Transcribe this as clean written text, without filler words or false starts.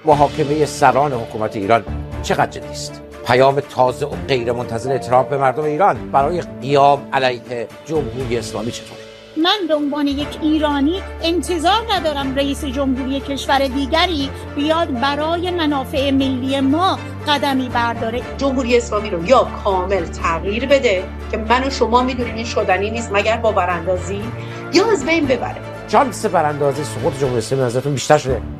محاکمه سران حکومت ایران چقدر جدی است؟ پیام تازه و غیرمنتظره ترامپ به مردم ایران برای قیام علیه جمهوری اسلامی چطور؟ من به عنوان یک ایرانی انتظار ندارم رئیس جمهوری کشور دیگری بیاد برای منافع ملی ما قدمی برداره. جمهوری اسلامی رو یا کامل تغییر بده که من و شما میدونیم این شدنی نیست مگر با براندازی، یا از بین ببره. شانس براندازی سقوط جمهوری اسلامی نظرتون بیشتر شده